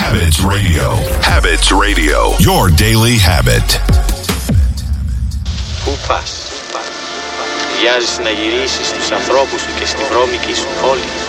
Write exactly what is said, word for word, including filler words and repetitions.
Habits Radio. Habits Radio. Your daily habit. Πού πας? Βιάζεσαι να γυρίσεις στους ανθρώπους σου και στη βρώμικη σου πόλη.